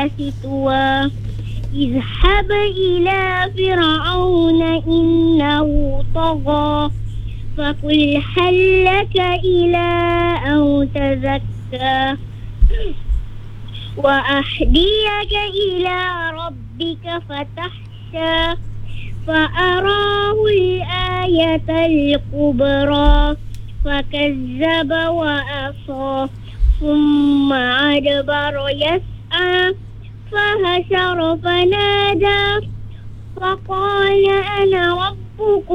سِتْوًا اذهب إلى فرعون إنه طغى فقل هل لك إلى أن تزكى وأهديك إلى ربك فتخشى فأراه الآية الكبرى فكذب وعصى ثم أدبر يسعى فحشر فنادى فقال أنا ربكم